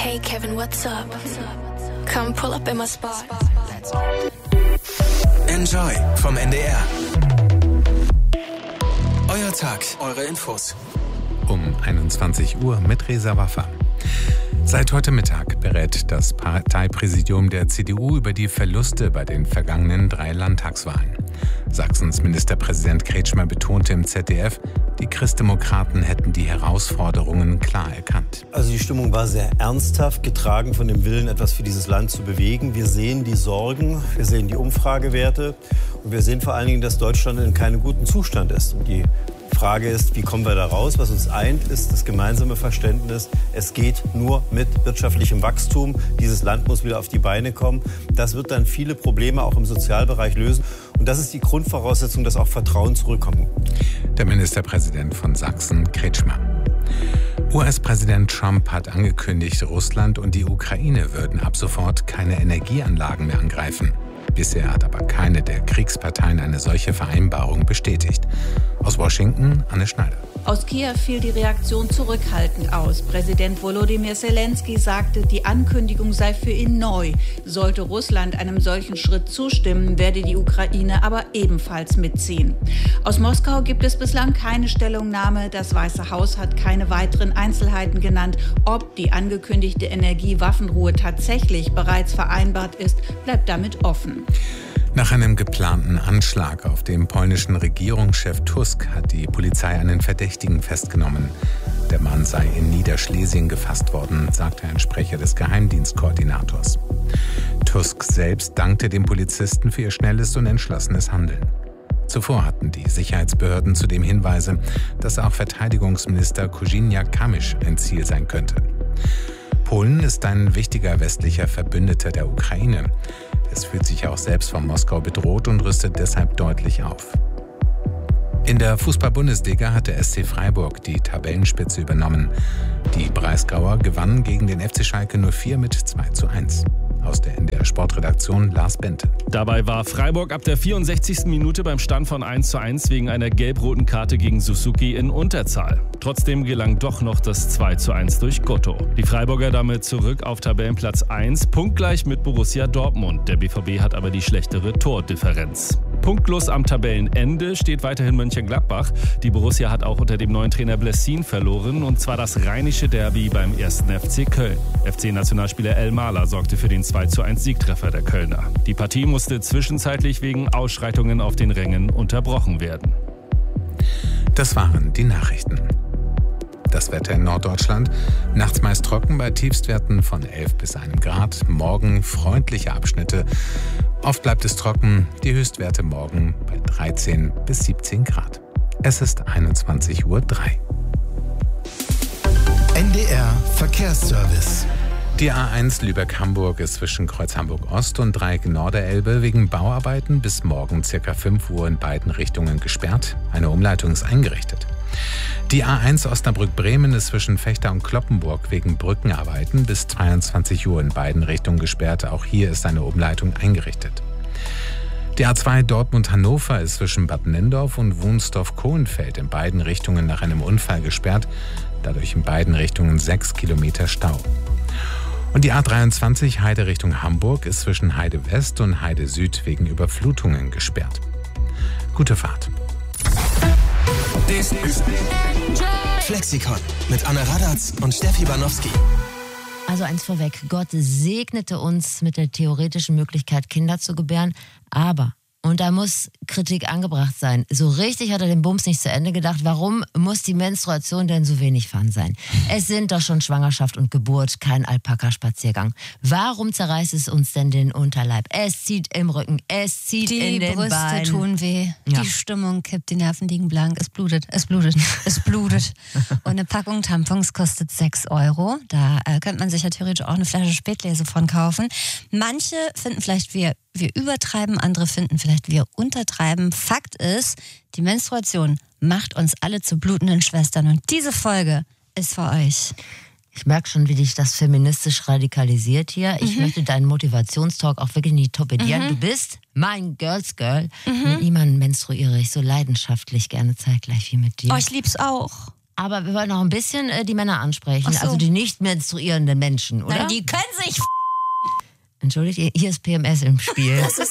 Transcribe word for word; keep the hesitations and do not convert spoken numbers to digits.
Hey Kevin, what's up? Come pull up in my spot. Enjoy vom N D R. Euer Tag, eure Infos. Um einundzwanzig Uhr mit Reza Waffa. Seit heute Mittag berät das Parteipräsidium der C D U über die Verluste bei den vergangenen drei Landtagswahlen. Sachsens Ministerpräsident Kretschmer betonte im Z D F, die Christdemokraten hätten die Herausforderungen klar erkannt. Also die Stimmung war sehr ernsthaft, getragen von dem Willen, etwas für dieses Land zu bewegen. Wir sehen die Sorgen, wir sehen die Umfragewerte und wir sehen vor allen Dingen, dass Deutschland in keinem guten Zustand ist. Und die Frage ist, wie kommen wir da raus? Was uns eint, ist das gemeinsame Verständnis, es geht nur mit wirtschaftlichem Wachstum. Dieses Land muss wieder auf die Beine kommen. Das wird dann viele Probleme auch im Sozialbereich lösen. Und das ist die Grundvoraussetzung, dass auch Vertrauen zurückkommt. Der Ministerpräsident von Sachsen, Kretschmer. U S-Präsident Trump hat angekündigt, Russland und die Ukraine würden ab sofort keine Energieanlagen mehr angreifen. Bisher hat aber keine der Kriegsparteien eine solche Vereinbarung bestätigt. Aus Washington, Anne Schneider. Aus Kiew fiel die Reaktion zurückhaltend aus. Präsident Volodymyr Zelensky sagte, die Ankündigung sei für ihn neu. Sollte Russland einem solchen Schritt zustimmen, werde die Ukraine aber ebenfalls mitziehen. Aus Moskau gibt es bislang keine Stellungnahme. Das Weiße Haus hat keine weiteren Einzelheiten genannt. Ob die angekündigte Energiewaffenruhe tatsächlich bereits vereinbart ist, bleibt damit offen. Nach einem geplanten Anschlag auf den polnischen Regierungschef Tusk hat die Polizei einen Verdächtigen festgenommen. Der Mann sei in Niederschlesien gefasst worden, sagte ein Sprecher des Geheimdienstkoordinators. Tusk selbst dankte dem Polizisten für ihr schnelles und entschlossenes Handeln. Zuvor hatten die Sicherheitsbehörden zudem Hinweise, dass auch Verteidigungsminister Kosiniak-Kamysz ein Ziel sein könnte. Polen ist ein wichtiger westlicher Verbündeter der Ukraine. Es fühlt sich auch selbst von Moskau bedroht und rüstet deshalb deutlich auf. In der Fußball-Bundesliga hat der S C Freiburg die Tabellenspitze übernommen. Die Breisgauer gewannen gegen den F C Schalke null vier mit zwei zu eins. Aus der N D R Sportredaktion Lars Bente. Dabei war Freiburg ab der vierundsechzigsten Minute beim Stand von eins zu eins wegen einer gelb-roten Karte gegen Suzuki in Unterzahl. Trotzdem gelang doch noch das zwei zu eins durch Gotto. Die Freiburger damit zurück auf Tabellenplatz eins, punktgleich mit Borussia Dortmund. Der B V B hat aber die schlechtere Tordifferenz. Punktlos am Tabellenende steht weiterhin Mönchengladbach. Die Borussia hat auch unter dem neuen Trainer Blessin verloren, und zwar das rheinische Derby beim ersten F C Köln. F C-Nationalspieler El Mala sorgte für den zwei zu eins Siegtreffer der Kölner. Die Partie musste zwischenzeitlich wegen Ausschreitungen auf den Rängen unterbrochen werden. Das waren die Nachrichten. Das Wetter in Norddeutschland. Nachts meist trocken bei Tiefstwerten von elf bis einem Grad. Morgen freundliche Abschnitte. Oft bleibt es trocken. Die Höchstwerte morgen bei dreizehn bis siebzehn Grad. Es ist einundzwanzig Uhr drei. N D R Verkehrsservice. Die A eins Lübeck-Hamburg ist zwischen Kreuz Hamburg-Ost und Dreieck Norderelbe wegen Bauarbeiten bis morgen ca. fünf Uhr in beiden Richtungen gesperrt. Eine Umleitung ist eingerichtet. Die A eins Osnabrück-Bremen ist zwischen Vechta und Cloppenburg wegen Brückenarbeiten bis zweiundzwanzig Uhr in beiden Richtungen gesperrt. Auch hier ist eine Umleitung eingerichtet. Die A zwei Dortmund-Hannover ist zwischen Bad Nenndorf und Wunsdorf-Kohlenfeld in beiden Richtungen nach einem Unfall gesperrt. Dadurch in beiden Richtungen sechs Kilometer Stau. Und die A dreiundzwanzig Heide Richtung Hamburg ist zwischen Heide West und Heide Süd wegen Überflutungen gesperrt. Gute Fahrt. Das ist Flexikon mit Anne Radatz und Steffi Banowski. Also eins vorweg, Gott segnete uns mit der theoretischen Möglichkeit, Kinder zu gebären, aber, und da muss Kritik angebracht sein, so richtig hat er den Bums nicht zu Ende gedacht. Warum muss die Menstruation denn so wenig Fun sein? Es sind doch schon Schwangerschaft und Geburt kein Alpaka-Spaziergang. Warum zerreißt es uns denn den Unterleib? Es zieht im Rücken, es zieht die in den Brüste Beinen. Die Brüste tun weh, ja. Die Stimmung kippt, die Nerven liegen blank, es blutet, es blutet, es blutet. Und eine Packung Tampons kostet sechs Euro. Da äh, könnte man sich ja theoretisch auch eine Flasche Spätlese von kaufen. Manche finden vielleicht, wir, wir übertreiben, andere finden vielleicht, wir untertreiben. Fakt ist, die Menstruation macht uns alle zu blutenden Schwestern. Und diese Folge ist für euch. Ich merke schon, wie dich das feministisch radikalisiert hier. Ich Mhm. möchte deinen Motivationstalk auch wirklich nicht torpedieren. Mhm. Du bist mein Girls Girl. Mhm. Mit niemandem menstruiere ich so leidenschaftlich gerne zeitgleich wie mit dir. Oh, ich lieb's auch. Aber wir wollen noch ein bisschen äh, die Männer ansprechen, Ach so. also die nicht menstruierenden Menschen, oder? Nein, die können sich f- Entschuldigt, hier ist P M S im Spiel. Das ist